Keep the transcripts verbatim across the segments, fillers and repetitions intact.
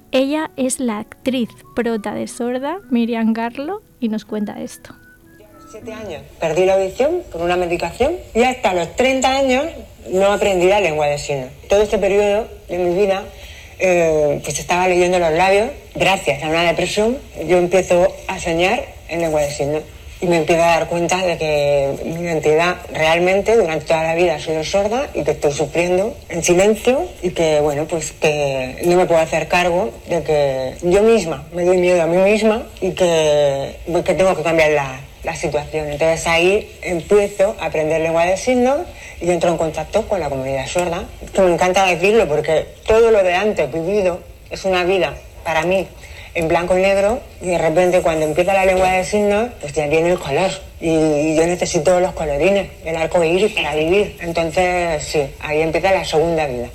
Ella es la actriz prota de Sorda, Miriam Garlo, y nos cuenta esto. Siete años perdí la audición por una medicación y hasta los treinta años no aprendí la lengua de signos. Todo este periodo de mi vida eh, pues estaba leyendo los labios. Gracias a una depresión yo empiezo a soñar en lengua de signos y me empiezo a dar cuenta de que mi identidad realmente durante toda la vida ha sido sorda y que estoy sufriendo en silencio y que bueno pues que no me puedo hacer cargo de que yo misma me doy miedo a mí misma y que, que tengo que cambiar la la situación. Entonces ahí empiezo a aprender lengua de signos y entro en contacto con la comunidad sorda, que me encanta decirlo porque todo lo de antes vivido es una vida para mí en blanco y negro y de repente cuando empieza la lengua de signos pues ya viene el color y yo necesito los colorines, el arco iris para vivir. Entonces sí, ahí empieza la segunda vida.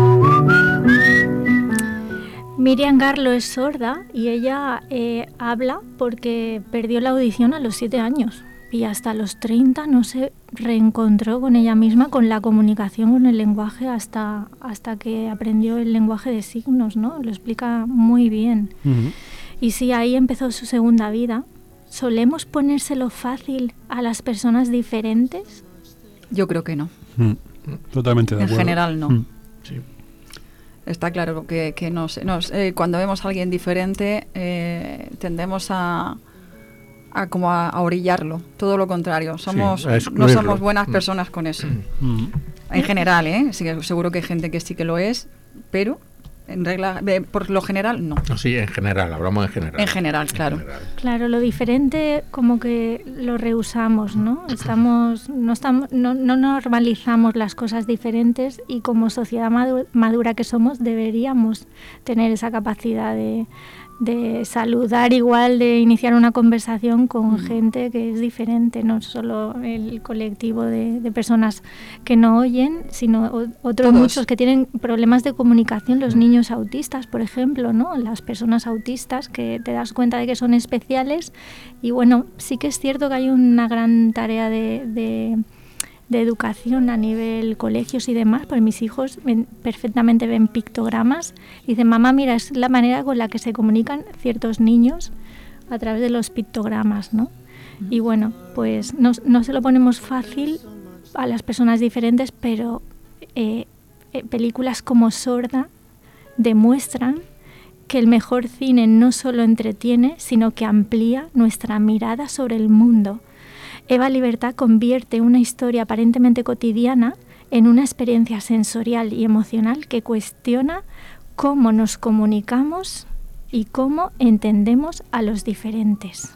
Miriam Garlo es sorda y ella eh, habla porque perdió la audición a los siete años y hasta los treinta no se reencontró con ella misma, con la comunicación, con el lenguaje, hasta, hasta que aprendió el lenguaje de signos, ¿no? Lo explica muy bien. Uh-huh. Y sí, ahí empezó su segunda vida. ¿Solemos ponérselo fácil a las personas diferentes? Yo creo que no. Mm. Totalmente de en acuerdo. En general no. Mm. Sí. Está claro que, que nos, nos, eh, cuando vemos a alguien diferente eh, tendemos a, a como a, a orillarlo, todo lo contrario. Somos sí, no somos buenas personas con eso. Mm. En general, ¿eh? Sí, seguro que hay gente que sí que lo es, pero en regla, eh, por lo general no. Sí, en general, hablamos en general. En general, claro. En general. Claro, lo diferente como que lo rehusamos, ¿no? Estamos, no, estamos, no, no normalizamos las cosas diferentes y como sociedad madura que somos deberíamos tener esa capacidad de, de saludar igual, de iniciar una conversación con mm. gente que es diferente, no solo el colectivo de, de personas que no oyen, sino o, otros Todos. muchos que tienen problemas de comunicación, los niños autistas, por ejemplo, ¿no? Las personas autistas que te das cuenta de que son especiales y bueno, sí que es cierto que hay una gran tarea de, de, de educación a nivel colegios y demás, porque mis hijos ven, perfectamente ven pictogramas y dicen, mamá, mira, es la manera con la que se comunican ciertos niños a través de los pictogramas, ¿no? Mm. Y bueno, pues no, no se lo ponemos fácil a las personas diferentes, pero eh, eh, películas como Sorda demuestran que el mejor cine no solo entretiene, sino que amplía nuestra mirada sobre el mundo. Eva Libertad convierte una historia aparentemente cotidiana en una experiencia sensorial y emocional que cuestiona cómo nos comunicamos y cómo entendemos a los diferentes.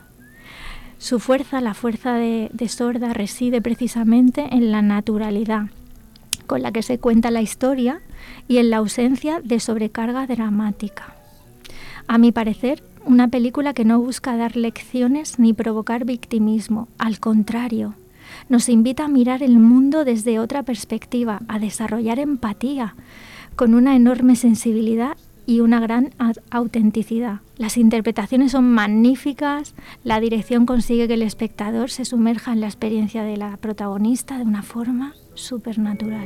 Su fuerza, la fuerza de, de Sorda, reside precisamente en la naturalidad con la que se cuenta la historia y en la ausencia de sobrecarga dramática. A mi parecer, una película que no busca dar lecciones ni provocar victimismo, al contrario, nos invita a mirar el mundo desde otra perspectiva, a desarrollar empatía, con una enorme sensibilidad y una gran autenticidad. Las interpretaciones son magníficas, la dirección consigue que el espectador se sumerja en la experiencia de la protagonista de una forma supernatural.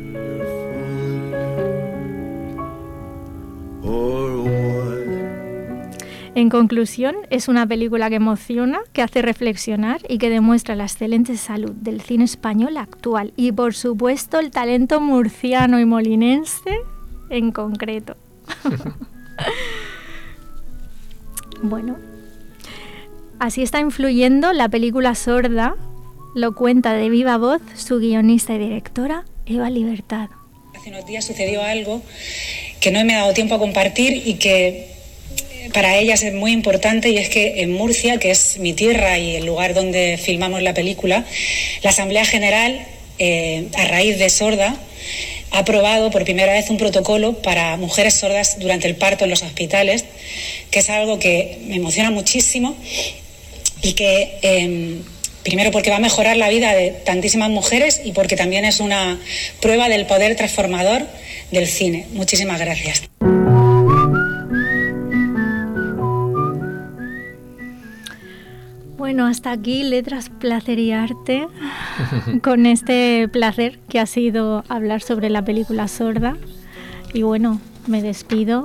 En conclusión, es una película que emociona, que hace reflexionar y que demuestra la excelente salud del cine español actual y, por supuesto, el talento murciano y molinense en concreto. Bueno, así está influyendo la película Sorda, lo cuenta de viva voz su guionista y directora, Eva Libertad. Hace unos días sucedió algo que no me ha dado tiempo a compartir y que para ellas es muy importante, y es que en Murcia, que es mi tierra y el lugar donde filmamos la película, la Asamblea General, eh, a raíz de Sorda, ha aprobado por primera vez un protocolo para mujeres sordas durante el parto en los hospitales, que es algo que me emociona muchísimo y que, eh, primero, porque va a mejorar la vida de tantísimas mujeres y porque también es una prueba del poder transformador del cine. Muchísimas gracias. Bueno, hasta aquí Letras, Placer y Arte, con este placer que ha sido hablar sobre la película Sorda. Y bueno, me despido